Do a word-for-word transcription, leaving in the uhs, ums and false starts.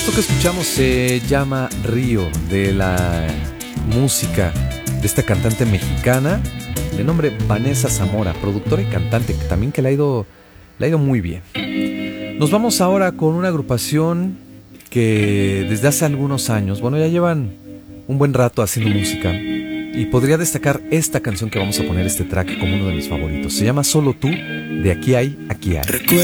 Esto que escuchamos se llama Río, de la música de esta cantante mexicana de nombre Vanessa Zamora, productora y cantante, que también que le ha ido, le ha ido muy bien. Nos vamos ahora con una agrupación que desde hace algunos años, bueno, ya llevan un buen rato haciendo música, y podría destacar esta canción que vamos a poner, este track, como uno de mis favoritos. Se llama Solo Tú, de Aquí Hay, Aquí Hay.